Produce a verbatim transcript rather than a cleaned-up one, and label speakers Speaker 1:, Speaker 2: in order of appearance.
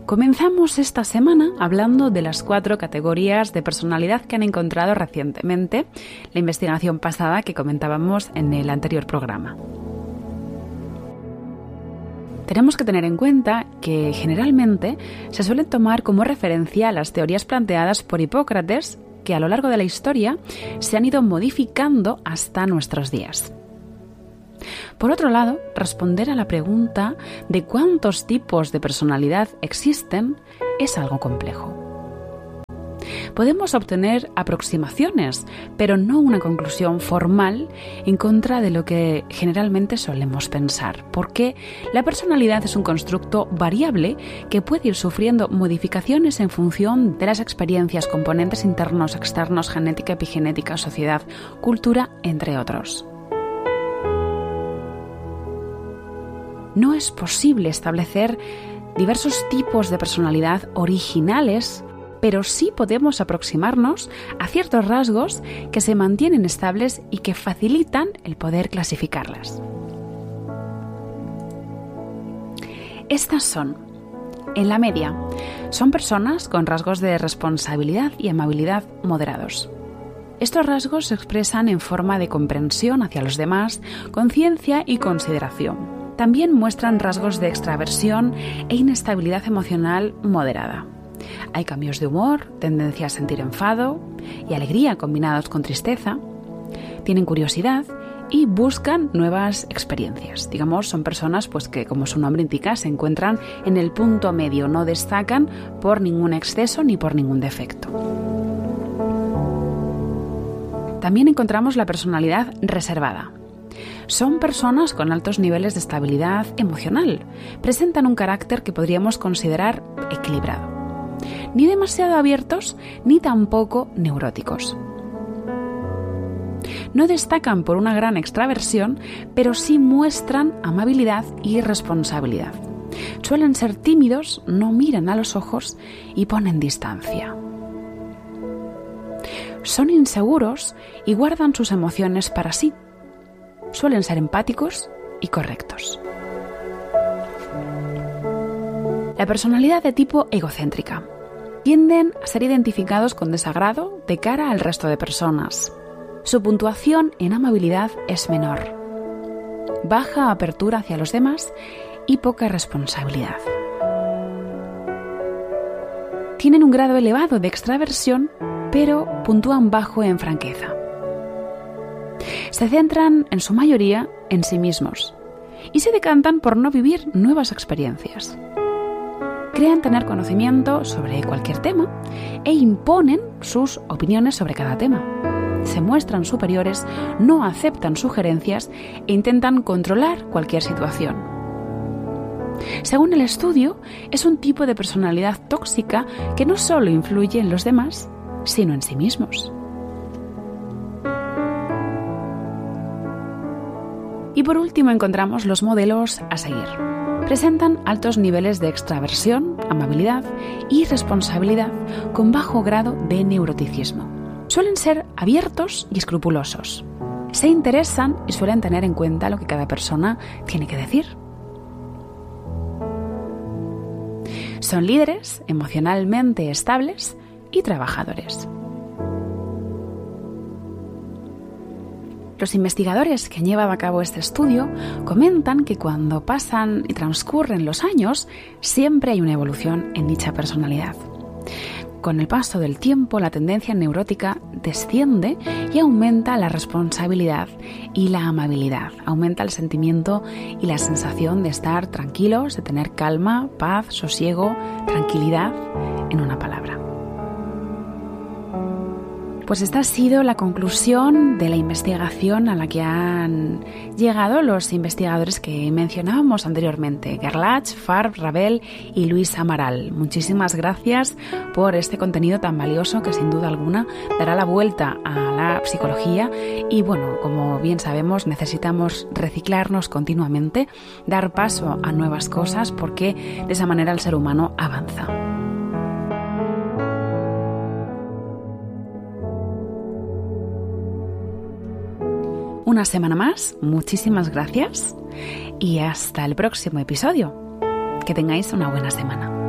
Speaker 1: Comenzamos esta semana hablando de las cuatro categorías de personalidad que han encontrado recientemente la investigación pasada que comentábamos en el anterior programa. Tenemos que tener en cuenta que generalmente se suelen tomar como referencia las teorías planteadas por Hipócrates, que a lo largo de la historia se han ido modificando hasta nuestros días. Por otro lado, responder a la pregunta de cuántos tipos de personalidad existen es algo complejo. Podemos obtener aproximaciones, pero no una conclusión formal en contra de lo que generalmente solemos pensar, porque la personalidad es un constructo variable que puede ir sufriendo modificaciones en función de las experiencias, componentes internos, externos, genética, epigenética, sociedad, cultura, entre otros. No es posible establecer diversos tipos de personalidad originales, pero sí podemos aproximarnos a ciertos rasgos que se mantienen estables y que facilitan el poder clasificarlas. Estas son, en la media, son personas con rasgos de responsabilidad y amabilidad moderados. Estos rasgos se expresan en forma de comprensión hacia los demás, conciencia y consideración. También muestran rasgos de extraversión e inestabilidad emocional moderada. Hay cambios de humor, tendencia a sentir enfado y alegría combinados con tristeza. Tienen curiosidad y buscan nuevas experiencias. Digamos, son personas pues, que, como su nombre indica, se encuentran en el punto medio, no destacan por ningún exceso ni por ningún defecto. También encontramos la personalidad reservada. Son personas con altos niveles de estabilidad emocional. Presentan un carácter que podríamos considerar equilibrado. Ni demasiado abiertos, ni tampoco neuróticos. No destacan por una gran extraversión, pero sí muestran amabilidad y responsabilidad. Suelen ser tímidos, no miran a los ojos y ponen distancia. Son inseguros y guardan sus emociones para sí. Suelen ser empáticos y correctos. La personalidad de tipo egocéntrica. Tienden a ser identificados con desagrado de cara al resto de personas. Su puntuación en amabilidad es menor. Baja apertura hacia los demás y poca responsabilidad. Tienen un grado elevado de extraversión, pero puntúan bajo en franqueza. Se centran, en su mayoría, en sí mismos y se decantan por no vivir nuevas experiencias. Creen tener conocimiento sobre cualquier tema e imponen sus opiniones sobre cada tema. Se muestran superiores, no aceptan sugerencias e intentan controlar cualquier situación. Según el estudio, es un tipo de personalidad tóxica que no solo influye en los demás, sino en sí mismos. Y por último encontramos los modelos a seguir. Presentan altos niveles de extraversión, amabilidad y responsabilidad con bajo grado de neuroticismo. Suelen ser abiertos y escrupulosos. Se interesan y suelen tener en cuenta lo que cada persona tiene que decir. Son líderes, emocionalmente estables y trabajadores. Los investigadores que han llevado a cabo este estudio comentan que cuando pasan y transcurren los años, siempre hay una evolución en dicha personalidad. Con el paso del tiempo, la tendencia neurótica desciende y aumenta la responsabilidad y la amabilidad. Aumenta el sentimiento y la sensación de estar tranquilos, de tener calma, paz, sosiego, tranquilidad, en una palabra. Pues esta ha sido la conclusión de la investigación a la que han llegado los investigadores que mencionábamos anteriormente, Gerlach, Farb, Ravel y Luis Amaral. Muchísimas gracias por este contenido tan valioso que sin duda alguna dará la vuelta a la psicología y bueno, como bien sabemos, necesitamos reciclarnos continuamente, dar paso a nuevas cosas porque de esa manera el ser humano avanza. Una semana más, muchísimas gracias y hasta el próximo episodio. Que tengáis una buena semana.